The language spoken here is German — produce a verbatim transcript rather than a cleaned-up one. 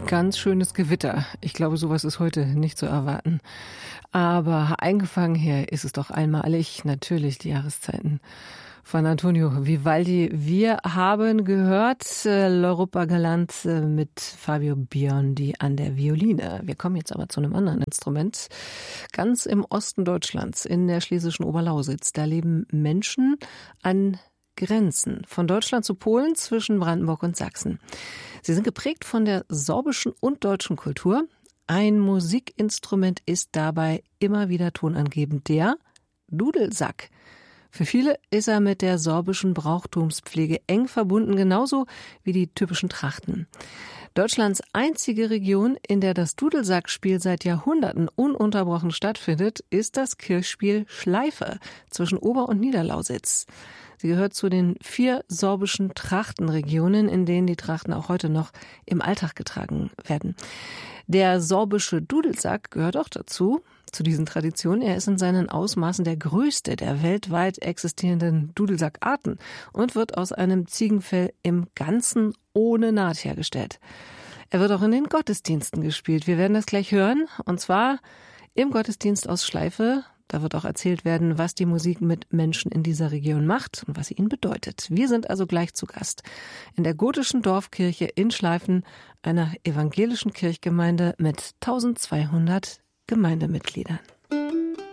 ganz schönes Gewitter. Ich glaube, sowas ist heute nicht zu erwarten. Aber eingefangen her ist es doch einmalig, natürlich die Jahreszeiten. Von Antonio Vivaldi. Wir haben gehört äh, L'Europa Galant äh, mit Fabio Biondi an der Violine. Wir kommen jetzt aber zu einem anderen Instrument. Ganz im Osten Deutschlands, in der schlesischen Oberlausitz, da leben Menschen an Grenzen von Deutschland zu Polen, zwischen Brandenburg und Sachsen. Sie sind geprägt von der sorbischen und deutschen Kultur. Ein Musikinstrument ist dabei immer wieder tonangebend, der Dudelsack. Für viele ist er mit der sorbischen Brauchtumspflege eng verbunden, genauso wie die typischen Trachten. Deutschlands einzige Region, in der das Dudelsackspiel seit Jahrhunderten ununterbrochen stattfindet, ist das Kirchspiel Schleife zwischen Ober- und Niederlausitz. Sie gehört zu den vier sorbischen Trachtenregionen, in denen die Trachten auch heute noch im Alltag getragen werden. Der sorbische Dudelsack gehört auch dazu, zu diesen Traditionen. Er ist in seinen Ausmaßen der größte der weltweit existierenden Dudelsackarten und wird aus einem Ziegenfell im Ganzen ohne Naht hergestellt. Er wird auch in den Gottesdiensten gespielt. Wir werden das gleich hören, und zwar im Gottesdienst aus Schleife. Da wird auch erzählt werden, was die Musik mit Menschen in dieser Region macht und was sie ihnen bedeutet. Wir sind also gleich zu Gast in der gotischen Dorfkirche in Schleifen, einer evangelischen Kirchgemeinde mit eintausendzweihundert Gemeindemitgliedern.